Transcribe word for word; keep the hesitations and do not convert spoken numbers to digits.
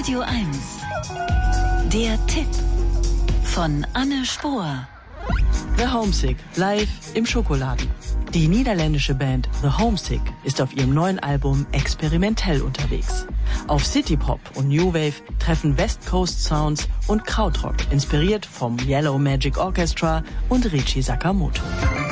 Radio eins. Der Tipp von Anne Spohr. The Homesick, live im Schokoladen. Die niederländische Band The Homesick ist auf ihrem neuen Album experimentell unterwegs. Auf Citypop und New Wave treffen West Coast Sounds und Krautrock, inspiriert vom Yellow Magic Orchestra und Richie Sakamoto.